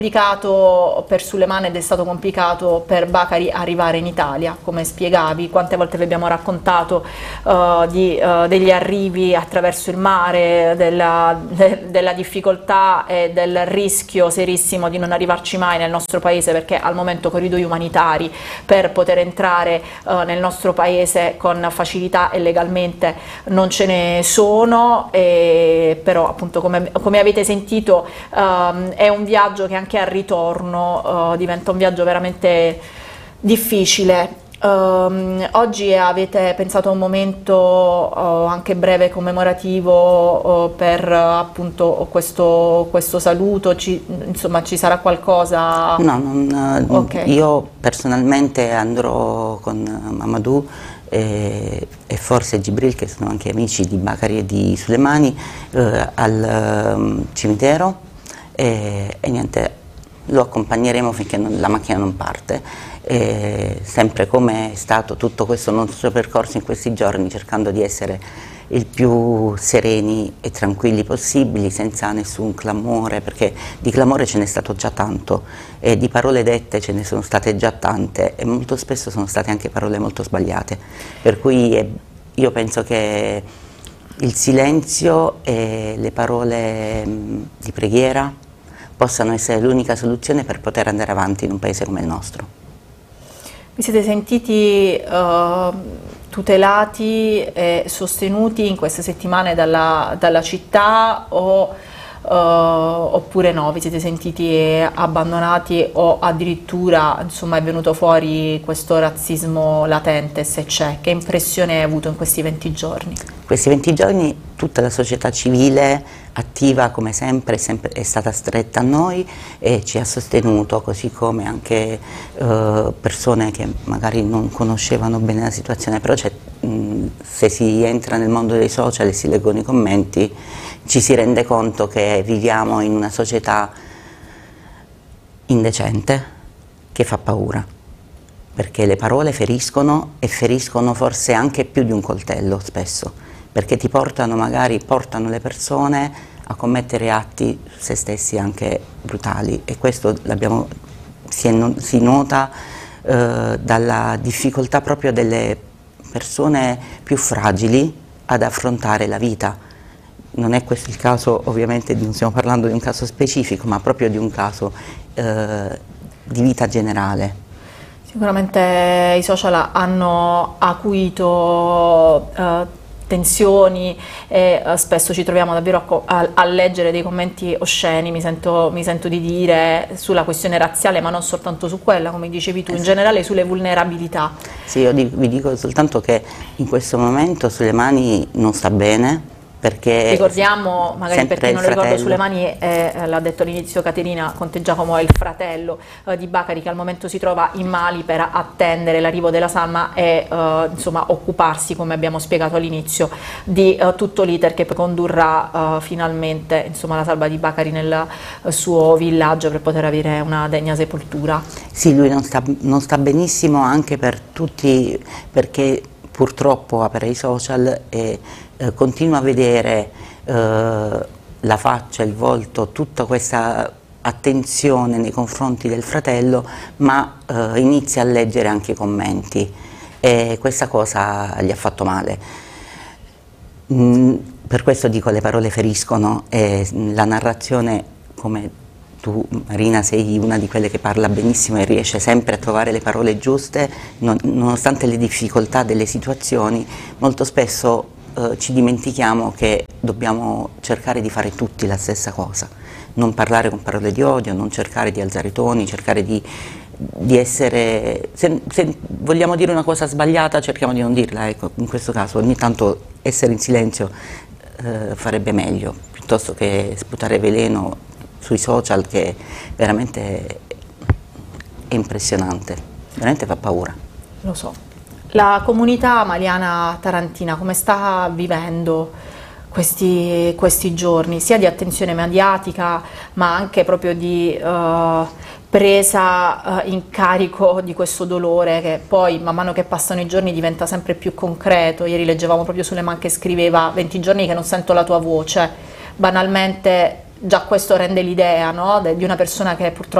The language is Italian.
complicato per Suleiman ed è stato complicato per Bakary arrivare in Italia, come spiegavi, quante volte vi abbiamo raccontato degli arrivi attraverso il mare, della difficoltà e del rischio serissimo di non arrivarci mai nel nostro paese, perché al momento corridoi umanitari per poter entrare nel nostro paese con facilità e legalmente non ce ne sono, però appunto come avete sentito è un viaggio che anche al ritorno diventa un viaggio veramente difficile. Oggi avete pensato a un momento anche breve commemorativo per appunto questo saluto, insomma ci sarà qualcosa? No, Okay. Io personalmente andrò con Mamadou e forse Gibril, che sono anche amici di Bakary e di Suleimani, al cimitero e niente, lo accompagneremo finché la macchina non parte, sempre come è stato tutto questo nostro percorso in questi giorni, cercando di essere il più sereni e tranquilli possibili, senza nessun clamore, perché di clamore ce n'è stato già tanto e di parole dette ce ne sono state già tante e molto spesso sono state anche parole molto sbagliate, per cui io penso che il silenzio e le parole di preghiera possano essere l'unica soluzione per poter andare avanti in un paese come il nostro. Vi siete sentiti tutelati e sostenuti in queste settimane dalla città oppure no? Vi siete sentiti abbandonati o addirittura insomma è venuto fuori questo razzismo latente, se c'è? Che impressione hai avuto in questi 20 giorni? Questi 20 giorni tutta la società civile attiva come sempre è stata stretta a noi e ci ha sostenuto, così come anche persone che magari non conoscevano bene la situazione, però se si entra nel mondo dei social e si leggono i commenti ci si rende conto che viviamo in una società indecente che fa paura, perché le parole feriscono e feriscono forse anche più di un coltello spesso, perché portano le persone a commettere atti se stessi anche brutali, e questo si nota dalla difficoltà proprio delle persone più fragili ad affrontare la vita. Non è questo il caso, ovviamente non stiamo parlando di un caso specifico, ma proprio di un caso di vita generale. Sicuramente i social hanno acuito tensioni e spesso ci troviamo davvero a leggere dei commenti osceni, mi sento di dire, sulla questione razziale, ma non soltanto su quella, come dicevi tu, in generale sulle vulnerabilità. Sì, io vi dico soltanto che in questo momento Suleimani non sta bene, perché ricordiamo, magari per chi non lo ricorda, Suleimani l'ha detto all'inizio Caterina, Conte Giacomo è il fratello di Bakary, che al momento si trova in Mali per attendere l'arrivo della salma e insomma occuparsi, come abbiamo spiegato all'inizio, di tutto l'iter che poi condurrà finalmente insomma la salva di Bakary nel suo villaggio per poter avere una degna sepoltura. Sì, lui non sta benissimo anche per tutti, perché purtroppo apre i social e continua a vedere la faccia, il volto, tutta questa attenzione nei confronti del fratello, ma inizia a leggere anche i commenti e questa cosa gli ha fatto male. Per questo dico, le parole feriscono e la narrazione, come tu Marina sei una di quelle che parla benissimo e riesce sempre a trovare le parole giuste, nonostante le difficoltà delle situazioni, molto spesso ci dimentichiamo che dobbiamo cercare di fare tutti la stessa cosa, non parlare con parole di odio, non cercare di alzare i toni, cercare di essere, se vogliamo dire una cosa sbagliata cerchiamo di non dirla, ecco, in questo caso ogni tanto essere in silenzio farebbe meglio, piuttosto che sputare veleno sui social, che veramente è impressionante, veramente fa paura. Lo so. La comunità maliana tarantina come sta vivendo questi giorni, sia di attenzione mediatica ma anche proprio di presa in carico di questo dolore che poi man mano che passano i giorni diventa sempre più concreto? Ieri leggevamo proprio Suleiman che scriveva 20 giorni che non sento la tua voce, banalmente già questo rende l'idea, no? Di una persona che purtroppo